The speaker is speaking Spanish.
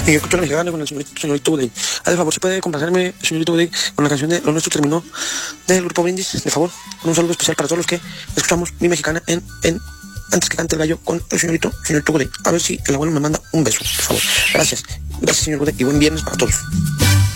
Y escucho a la mexicana con el señorito Budey. De favor, ¿se puede complacerme, señorito Budey, con la canción de Lo Nuestro Terminó del Grupo Brindis? De favor, con un saludo especial para todos los que escuchamos mi mexicana en antes que cante el gallo con el señorito Budey. A ver si el abuelo me manda un beso, por favor. Gracias, señor Budey, y buen viernes para todos.